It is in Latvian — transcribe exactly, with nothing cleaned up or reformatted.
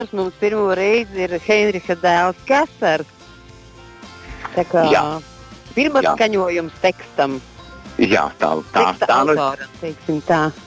Mums pirmo reizi ir Heinricha dēls Kesers. Tā kā Jā. pirmais Jā. skaņojums tekstam. Jā, tā, tā, Teksta tā, nu, autoram, teiksim tā.